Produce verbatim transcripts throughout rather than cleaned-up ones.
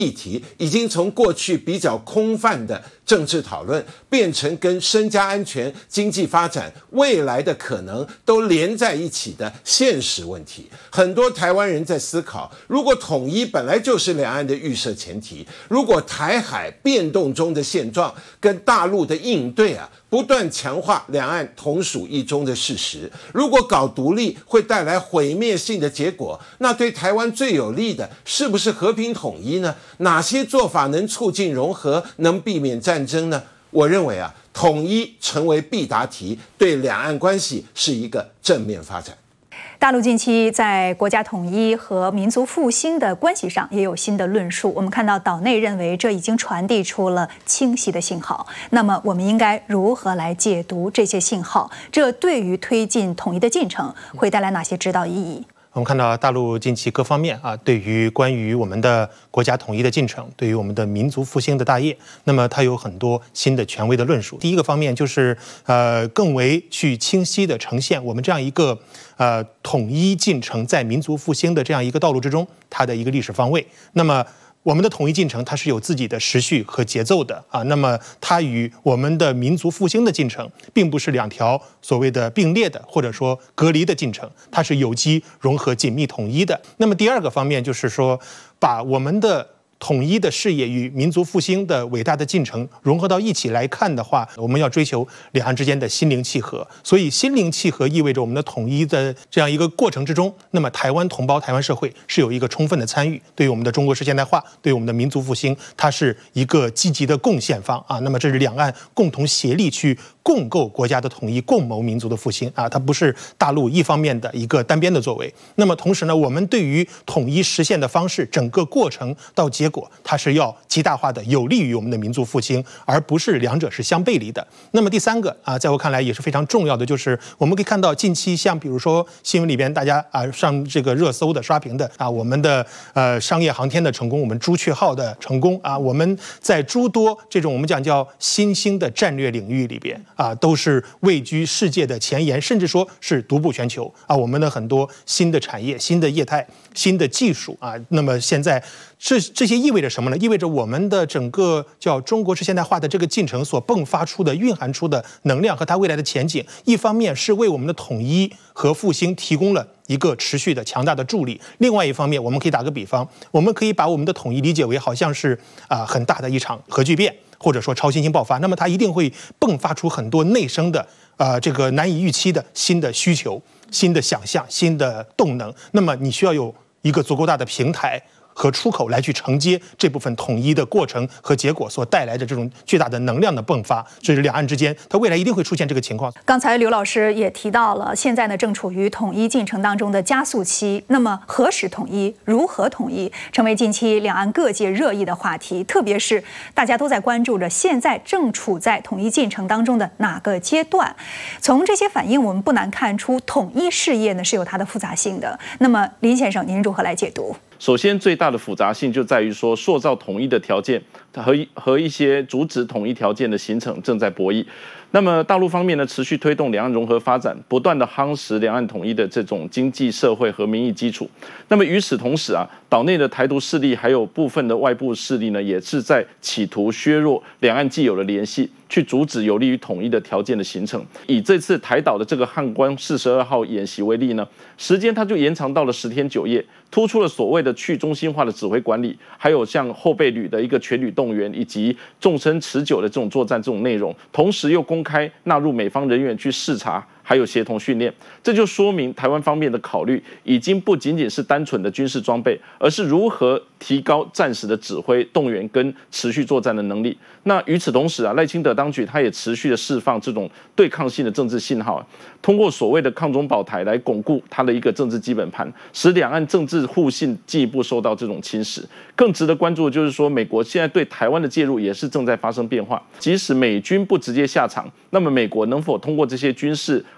议题已经从过去比较空泛的政治讨论，变成跟身家安全、经济发展、未来的可能都连在一起的现实问题。很多台湾人在思考，如果统一本来就是两岸的预设前提，如果台海变动中的现状跟大陆的应对啊，不断强化两岸同属一中的事实，如果搞独立会带来毁灭性的结果，那对台湾最有利的是不是和平统一呢？哪些做法能促进融合，能避免战争呢？我认为啊，统一成为必答题，对两岸关系是一个正面发展。 大陆近期在国家统一和民族复兴的关系上也有新的论述。我们看到岛内认为这已经传递出了清晰的信号。那么我们应该如何来解读这些信号？这对于推进统一的进程会带来哪些指导意义？ 我们看到大陆近期各方面啊，对于关于我们的国家统一的进程，对于我们的民族复兴的大业，那么它有很多新的权威的论述。第一个方面就是呃，更为去清晰的呈现我们这样一个呃统一进程在民族复兴的这样一个道路之中，它的一个历史方位。那么我们的统一进程它是有自己的时序和节奏的啊，那么它与我们的民族复兴的进程并不是两条所谓的并列的或者说隔离的进程，它是有机融合紧密统一的。那么第二个方面就是说，把我们的统一的事业与民族复兴的伟大的进程融合到一起来看的话，我们要追求两岸之间的心灵契合。所以心灵契合意味着我们的统一的这样一个过程之中，那么台湾同胞、台湾社会是有一个充分的参与，对于我们的中国式现代化，对于我们的民族复兴，它是一个积极的贡献方啊。那么这是两岸共同协力去共构国家的统一，共谋民族的复兴啊，它不是大陆一方面的一个单边的作为。那么同时呢，我们对于统一实现的方式，整个过程到结果，它是要极大化的有利于我们的民族复兴，而不是两者是相背离的。那么第三个啊，在我看来也是非常重要的，就是我们可以看到近期像比如说新闻里边大家啊上这个热搜的刷屏的啊，我们的呃商业航天的成功，我们朱雀号的成功啊，我们在诸多这种我们讲叫新兴的战略领域里边啊，都是位居世界的前沿，甚至说是独步全球啊。我们的很多新的产业、新的业态、新的技术啊，那么现在这这些意味着什么呢？意味着我们的整个叫中国式现代化的这个进程所迸发出的、蕴含出的能量和它未来的前景，一方面是为我们的统一和复兴提供了一个持续的强大的助力，另外一方面，我们可以打个比方，我们可以把我们的统一理解为好像是啊、呃、很大的一场核聚变，或者说超新星爆发，那么它一定会迸发出很多内生的呃这个难以预期的新的需求、新的想象、新的动能。那么你需要有一个足够大的平台和出口来去承接这部分统一的过程和结果所带来的这种巨大的能量的迸发，所以两岸之间它未来一定会出现这个情况。 刚才刘老师也提到了，现在呢正处于统一进程当中的加速期。那么何时统一，如何统一，成为近期两岸各界热议的话题。特别是大家都在关注着，现在正处在统一进程当中的哪个阶段？从这些反应，我们不难看出，统一事业呢是有它的复杂性的。那么林先生，您如何来解读？ 首先，最大的复杂性就在于说，塑造统一的条件和和一些阻止统一条件的形成正在博弈。那么大陆方面呢，持续推动两岸融合发展，不断的夯实两岸统一的这种经济社会和民意基础。那么与此同时啊，岛内的台独势力还有部分的外部势力呢，也是在企图削弱两岸既有的联系，去阻止有利于统一的条件的形成。以这次台岛的这个汉光四十二号演习为例呢，时间它就延长到了十天九夜，突出了所谓的去中心化的指挥管理，还有像后备旅的一个全旅动员，以及纵深持久的这种作战这种内容，同时又公开纳入美方人员去视察，还有协同训练，这就说明台湾方面的考虑已经不仅仅是单纯的军事装备，而是如何提高战时的指挥、动员跟持续作战的能力。那与此同时啊，赖清德当局他也持续的释放这种对抗性的政治信号，通过所谓的抗中保台来巩固他的一个政治基本盘，使两岸政治互信进一步受到这种侵蚀。更值得关注的就是说，美国现在对台湾的介入也是正在发生变化。即使美军不直接下场，那么美国能否通过这些军事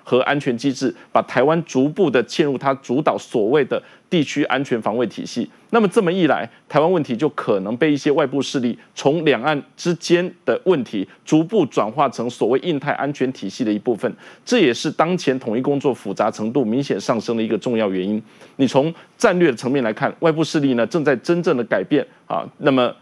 和安全机制，把台湾逐步的嵌入它主导所谓的地区安全防卫体系。那么这么一来，台湾问题就可能被一些外部势力从两岸之间的问题逐步转化成所谓印太安全体系的一部分。这也是当前统一工作复杂程度明显上升的一个重要原因。你从战略的层面来看，外部势力呢正在真正的改变啊，那么